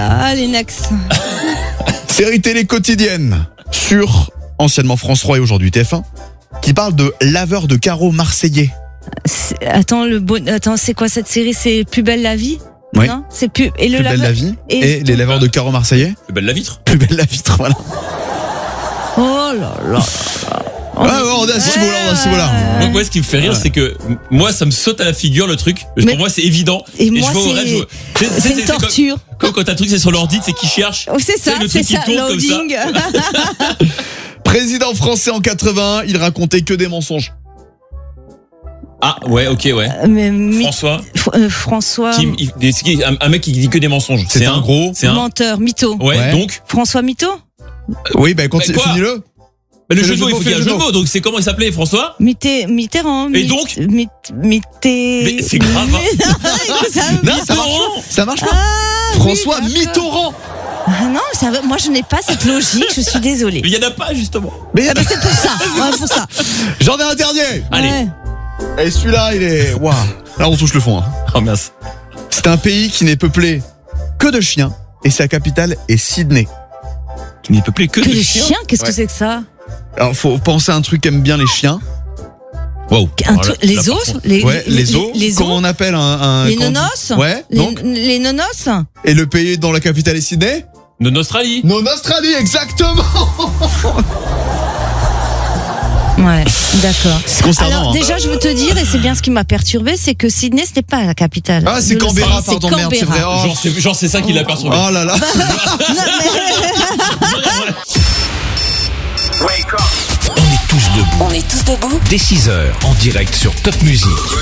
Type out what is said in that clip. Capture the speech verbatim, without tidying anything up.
là, les next. Série télé quotidienne sur anciennement France trois et aujourd'hui T F un qui parle de laveur de carreaux marseillais. C'est- Attends, le bon... Attends, c'est quoi cette série? C'est Plus belle la vie? Oui. Non, c'est plus. Et le Plus belle laveur- la vie et, et- les laveurs de carreaux marseillais. Plus belle la vitre. Plus belle la vitre, voilà. Oh là là. Ouais, ouais, on est à ce niveau-là, on est à ce niveau-là. Moi, moi, ce qui me fait rire, Ouais. c'est que m- moi, ça me saute à la figure le truc. Mais- Pour moi, c'est évident. Et moi, je vois au c'est- rêve, je vois- c'est- c'est- C'est une c'est comme- torture. Comme quand t'as un truc, c'est sur l'ordi, c'est qui cherche. Oh, c'est ça, le c'est truc qui ça, tourne comme ça. loading. Président français en quatre-vingt-un, il racontait que des mensonges. Ah, ouais, ok, ouais. Mais mi- François, F- euh, François. qui, il- des- c'est qui- un, un mec qui dit que des mensonges. C'est un gros. C'est un. Menteur, mytho. Ouais, Ouais. donc. François Mytho? Oui, ben, continue, quoi finis-le. Mais le Fais jeu le de mots, jeu il faut de qu'il y ait un mots, jeu fais de le mots. Donc, c'est comment il s'appelait, François? Mitté- Mitterrand. Et Mit- donc Mit- Mitté. Mais c'est grave, hein. Ça- Non, ça marche Mitterrand. pas. Ça marche pas. Ah, François oui, d'accord. Mitterrand. Ah non, ça va- moi je n'ai pas cette logique, je suis désolée. Mais il y en a pas, justement. Mais Ah bah c'est pour ça, ouais, pour ça. j'en ai un dernier. Allez. Ouais. Et celui-là, il est. Waouh. Là, on touche le fond. Hein. Oh, mince. C'est un pays qui n'est peuplé que de chiens et sa capitale est Sydney. Qui n'est peuplé que Que de les chiens. chiens, qu'est-ce Ouais. que c'est que ça? Alors, faut penser à un truc qu'aiment bien les chiens. Wow. Un Alors truc- là- Les là, par os contre. les, Ouais, les os. les os Comment on appelle un. un Les quand on dit- nonos Ouais, les, donc. les nonos? Et le pays dont la capitale est Sydney? Non, Australie. Non, Australie, exactement. Ouais, d'accord. Concernant. Alors hein. déjà je veux te dire, et c'est bien ce qui m'a perturbé, c'est que Sydney c'était pas la capitale. Ah, c'est de Canberra, l'Australie, pardon, merde, c'est vrai. Canberra. Oh. Genre, c'est, genre, c'est ça qui l'a perturbé. Oh là là. Non, mais- On est tous debout. On est tous debout. Dès six heures, en direct sur Top Music.